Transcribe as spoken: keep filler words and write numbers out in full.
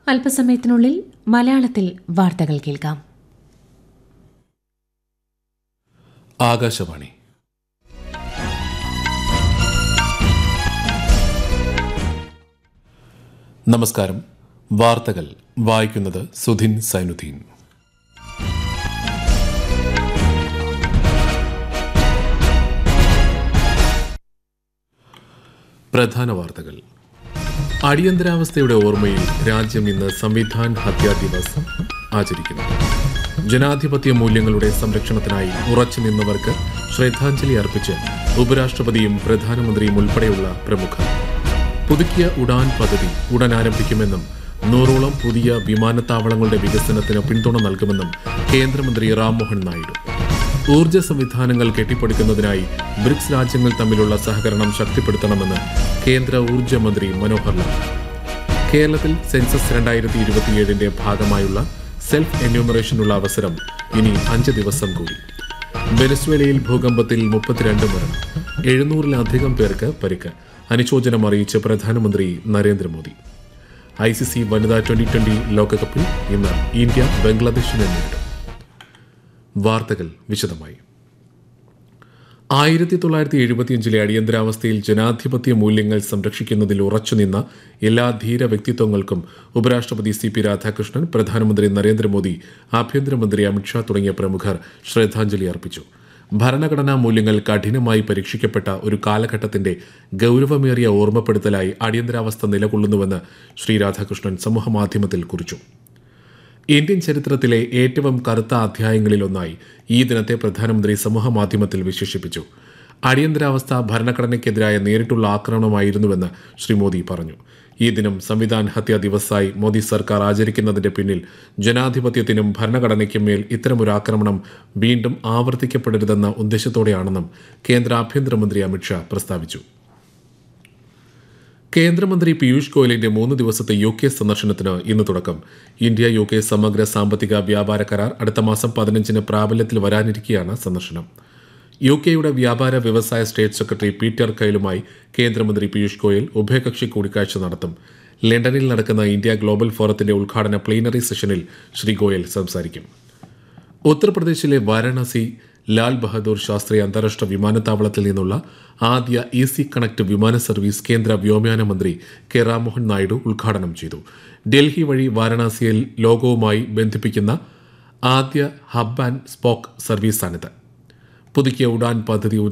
അല്പസമയത്തിനുള്ളിൽ മലയാളത്തിൽ വാർത്തകൾ കേൾക്കാം. ആകാശവാണി. നമസ്കാരം. വാർത്തകൾ വായിക്കുന്നത് സുധിൻ സൈനുദ്ദീൻ. പ്രധാന വാർത്തകൾ. അടിയന്തരാവസ്ഥയുടെ ഓർമ്മയിൽ രാജ്യം ഇന്ന് സംവിധാൻ ഹത്യാ ദിവസ് ആചരിക്കുന്നു. ജനാധിപത്യ മൂല്യങ്ങളുടെ സംരക്ഷണത്തിനായി ഉറച്ചു നിന്നവർക്ക് ശ്രദ്ധാഞ്ജലി അർപ്പിച്ച് ഉപരാഷ്ട്രപതിയും പ്രധാനമന്ത്രിയും ഉൾപ്പെടെയുള്ള പ്രമുഖർ. പുതുക്കിയ ഉഡാൻ പദ്ധതി ഉടൻ ആരംഭിക്കുമെന്നും നൂറോളം പുതിയ വിമാനത്താവളങ്ങളുടെ വികസനത്തിന് പിന്തുണ നൽകുമെന്നും കേന്ദ്രമന്ത്രി റാംമോഹൻ നായിഡു. ഊർജ്ജ സംവിധാനങ്ങൾ കെട്ടിപ്പടുക്കുന്നതിനായി ബ്രിക്സ് രാജ്യങ്ങൾ തമ്മിലുള്ള സഹകരണം ശക്തിപ്പെടുത്തണമെന്ന് കേന്ദ്ര ഊർജ്ജ മന്ത്രി മനോഹർ ലാൽ. കേരളത്തിൽ സെൻസസ് രണ്ടായിരത്തി ഇരുപത്തിയേഴിന്റെ ഭാഗമായുള്ള സെൽഫ് എന്യൂമറേഷനുള്ള അവസരം ഇനി അഞ്ച് ദിവസം കൂടി. വെനസ്വേലയിൽ ഭൂകമ്പത്തിൽ മുപ്പത്തിരണ്ട് മരണം, എഴുന്നൂറിലധികം പേർക്ക് പരിക്ക്. അനുശോചനം അറിയിച്ച് പ്രധാനമന്ത്രി നരേന്ദ്രമോദി. ഐ സി സി വനിതാ ട്വന്റി ട്വന്റി ലോകകപ്പിൽ ഇന്ന് ഇന്ത്യ ബംഗ്ലാദേശിനെ നേരിടും. വാർത്തകൾ വിശദമായി. ആയിരത്തി തൊള്ളായിരത്തി എഴുപത്തിയഞ്ചിലെ അടിയന്തരാവസ്ഥയിൽ ജനാധിപത്യ മൂല്യങ്ങൾ സംരക്ഷിക്കുന്നതിൽ ഉറച്ചുനിന്ന എല്ലാ ധീര വ്യക്തിത്വങ്ങൾക്കും ഉപരാഷ്ട്രപതി സി പി രാധാകൃഷ്ണൻ, പ്രധാനമന്ത്രി നരേന്ദ്രമോദി, ആഭ്യന്തരമന്ത്രി അമിത്ഷാ തുടങ്ങിയ പ്രമുഖർ ശ്രദ്ധാഞ്ജലി അർപ്പിച്ചു. ഭരണഘടനാ മൂല്യങ്ങൾ കഠിനമായി പരീക്ഷിക്കപ്പെട്ട ഒരു കാലഘട്ടത്തിന്റെ ഗൌരവമേറിയ ഓർമ്മപ്പെടുത്തലായി അടിയന്തരാവസ്ഥ നിലകൊള്ളുന്നുവെന്ന് ശ്രീ രാധാകൃഷ്ണൻ സമൂഹമാധ്യമത്തിൽ കുറിച്ചു. ഇന്ത്യൻ ചരിത്രത്തിലെ ഏറ്റവും കറുത്ത അധ്യായങ്ങളിലൊന്നായി ഈ ദിനത്തെ പ്രധാനമന്ത്രി സമൂഹമാധ്യമത്തിൽ വിശേഷിപ്പിച്ചു. അടിയന്തരാവസ്ഥ ഭരണഘടനയ്ക്കെതിരായ നേരിട്ടുള്ള ആക്രമണമായിരുന്നുവെന്ന് ശ്രീ മോദി പറഞ്ഞു. ഈ ദിനം സംവിധാൻ ഹത്യാ ദിവസായി മോദി സർക്കാർ ആചരിക്കുന്നതിന്റെ പിന്നിൽ ജനാധിപത്യത്തിനും ഭരണഘടനയ്ക്കും മേൽ ഇത്തരമൊരു ആക്രമണം വീണ്ടും ആവർത്തിക്കപ്പെടരുതെന്ന ഉദ്ദേശത്തോടെയാണെന്നും കേന്ദ്ര ആഭ്യന്തരമന്ത്രി അമിത്ഷാ പ്രസ്താവിച്ചു. കേന്ദ്രമന്ത്രി പീയൂഷ് ഗോയലിന്റെ മൂന്ന് ദിവസത്തെ യു കെ സന്ദർശനത്തിന് ഇന്ന് തുടക്കം. ഇന്ത്യ യു കെ സമഗ്ര സാമ്പത്തിക വ്യാപാര കരാർ അടുത്ത മാസം പതിനഞ്ചിന് പ്രാബല്യത്തിൽ വരാനിരിക്കെയാണ് സന്ദർശനം. യു കെയുടെ വ്യാപാര വ്യവസായ സ്റ്റേറ്റ് സെക്രട്ടറി പീറ്റർ കൈലുമായി കേന്ദ്രമന്ത്രി പീയൂഷ് ഗോയൽ ഉഭയകക്ഷി കൂടിക്കാഴ്ച നടത്തും. ലണ്ടനിൽ നടക്കുന്ന ഇന്ത്യ ഗ്ലോബൽ ഫോറത്തിന്റെ ഉദ്ഘാടന പ്ലീനറി സെഷനിൽ ശ്രീ ഗോയൽ സംസാരിക്കും. ഉത്തർപ്രദേശിലെ വാരാണസി ലാൽ ബഹദൂർ ശാസ്ത്രി അന്താരാഷ്ട്ര വിമാനത്താവളത്തിൽ നിന്നുള്ള ആദ്യ ഈസി കണക്ട് വിമാന സർവീസ് കേന്ദ്ര വ്യോമയാന മന്ത്രി കെ റാംമോഹൻ നായിഡു ഉദ്ഘാടനം ചെയ്തു. ഡൽഹി വഴി വാരാണസിയിൽ ലോകവുമായി ബന്ധിപ്പിക്കുന്ന ആദ്യ ഹബ് ആൻഡ് സ്പോക്ക് സർവീസാണിത്. പുതുക്കിയ ഉഡാൻ പദ്ധതി